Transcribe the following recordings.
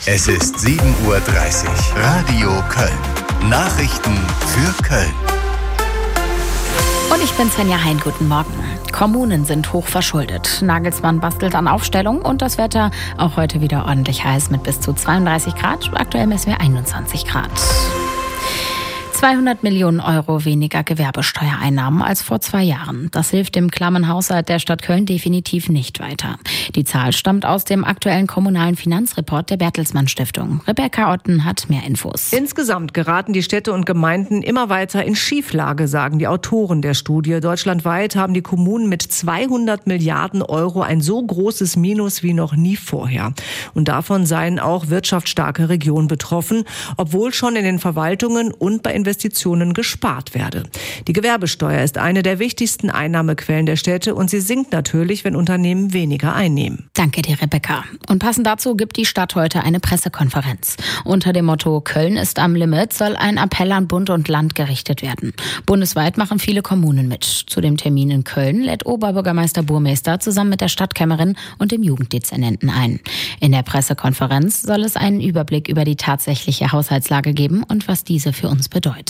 Es ist 7:30 Uhr. Radio Köln. Nachrichten für Köln. Und ich bin Svenja Hein, guten Morgen. Kommunen sind hoch verschuldet. Nagelsmann bastelt an Aufstellung und das Wetter auch heute wieder ordentlich heiß mit bis zu 32 Grad. Aktuell messen wir 21 Grad. 200 Millionen Euro weniger Gewerbesteuereinnahmen als vor 2 Jahren. Das hilft dem klammen Haushalt der Stadt Köln definitiv nicht weiter. Die Zahl stammt aus dem aktuellen kommunalen Finanzreport der Bertelsmann Stiftung. Rebecca Otten hat mehr Infos. Insgesamt geraten die Städte und Gemeinden immer weiter in Schieflage, sagen die Autoren der Studie. Deutschlandweit haben die Kommunen mit 200 Milliarden Euro ein so großes Minus wie noch nie vorher. Und davon seien auch wirtschaftsstarke Regionen betroffen, obwohl schon in den Verwaltungen und bei Investitionen gespart werde. Die Gewerbesteuer ist eine der wichtigsten Einnahmequellen der Städte und sie sinkt natürlich, wenn Unternehmen weniger einnehmen. Danke dir, Rebecca. Und passend dazu gibt die Stadt heute eine Pressekonferenz. Unter dem Motto Köln ist am Limit soll ein Appell an Bund und Land gerichtet werden. Bundesweit machen viele Kommunen mit. Zu dem Termin in Köln lädt Oberbürgermeister Burmester zusammen mit der Stadtkämmerin und dem Jugenddezernenten ein. In der Pressekonferenz soll es einen Überblick über die tatsächliche Haushaltslage geben und was diese für uns bedeutet.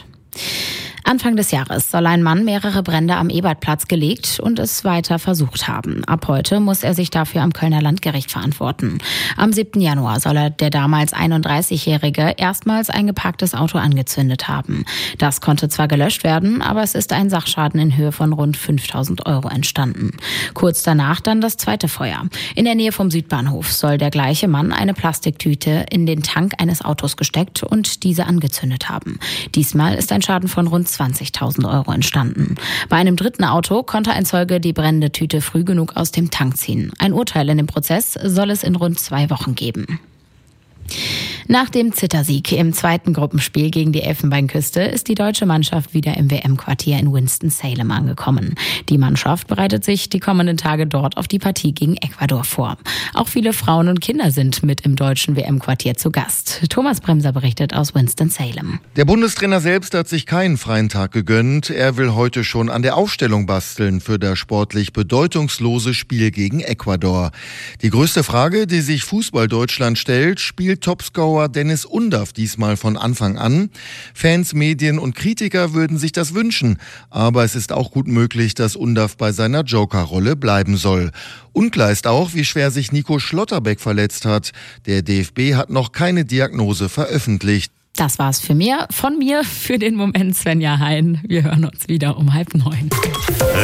Anfang des Jahres soll ein Mann mehrere Brände am Ebertplatz gelegt und es weiter versucht haben. Ab heute muss er sich dafür am Kölner Landgericht verantworten. Am 7. Januar soll der damals 31-Jährige erstmals ein geparktes Auto angezündet haben. Das konnte zwar gelöscht werden, aber es ist ein Sachschaden in Höhe von rund 5.000 Euro entstanden. Kurz danach dann das zweite Feuer. In der Nähe vom Südbahnhof soll der gleiche Mann eine Plastiktüte in den Tank eines Autos gesteckt und diese angezündet haben. Diesmal ist ein Schaden von rund 20.000 Euro entstanden. Bei einem dritten Auto konnte ein Zeuge die brennende Tüte früh genug aus dem Tank ziehen. Ein Urteil in dem Prozess soll es in rund 2 Wochen geben. Nach dem Zittersieg im zweiten Gruppenspiel gegen die Elfenbeinküste ist die deutsche Mannschaft wieder im WM-Quartier in Winston-Salem angekommen. Die Mannschaft bereitet sich die kommenden Tage dort auf die Partie gegen Ecuador vor. Auch viele Frauen und Kinder sind mit im deutschen WM-Quartier zu Gast. Thomas Bremser berichtet aus Winston-Salem. Der Bundestrainer selbst hat sich keinen freien Tag gegönnt. Er will heute schon an der Aufstellung basteln für das sportlich bedeutungslose Spiel gegen Ecuador. Die größte Frage, die sich Fußball-Deutschland stellt, spielt Topscorer Dennis Undaff diesmal von Anfang an. Fans, Medien und Kritiker würden sich das wünschen, aber es ist auch gut möglich, dass Undaff bei seiner Joker-Rolle bleiben soll. Unklar ist auch, wie schwer sich Nico Schlotterbeck verletzt hat. Der DFB hat noch keine Diagnose veröffentlicht. Das war's von mir für den Moment, Svenja Hein. Wir hören uns wieder um 8:30.